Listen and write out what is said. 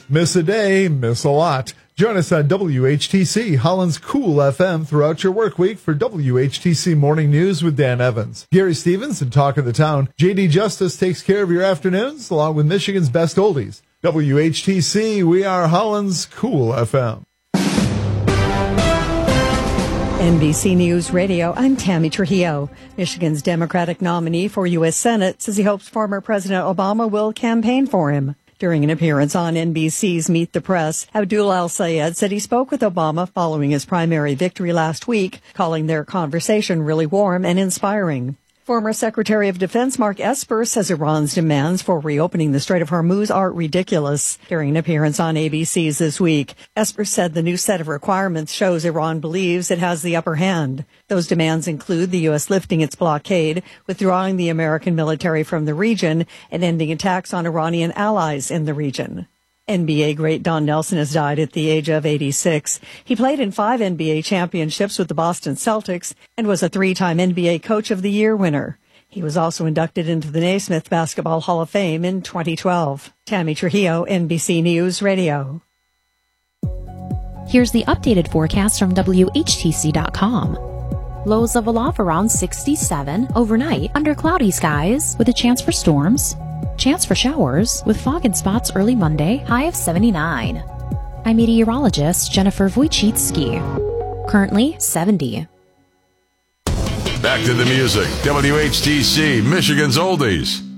Miss a day, miss a lot. Join us on WHTC, Holland's Cool FM, throughout your work week for WHTC Morning News with Dan Evans. Gary Stevens and Talk of the Town. JD Justice takes care of your afternoons, along with Michigan's best oldies. WHTC, we are Holland's Cool FM. NBC News Radio, I'm Tammy Trujillo. Michigan's Democratic nominee for U.S. Senate says he hopes former President Obama will campaign for him. During an appearance on NBC's Meet the Press, Abdul Al-Sayed said he spoke with Obama following his primary victory last week, calling their conversation really warm and inspiring. Former Secretary of Defense Mark Esper says Iran's demands for reopening the Strait of Hormuz are ridiculous. During an appearance on ABC's This Week, Esper said the new set of requirements shows Iran believes it has the upper hand. Those demands include the U.S. lifting its blockade, withdrawing the American military from the region, and ending attacks on Iranian allies in the region. NBA great Don Nelson has died at the age of 86. He played in 5 NBA championships with the Boston Celtics and was a 3-time NBA Coach of the Year winner. He was also inducted into the Naismith Basketball Hall of Fame in 2012. Tammy Trujillo, NBC News Radio. Here's the updated forecast from WHTC.com. Lows level off around 67 overnight under cloudy skies with a chance for storms. Chance for showers with fog and spots early Monday, high of 79. I'm meteorologist Jennifer Wojcicki. Currently 70. Back to the music. WHTC, Michigan's Oldies.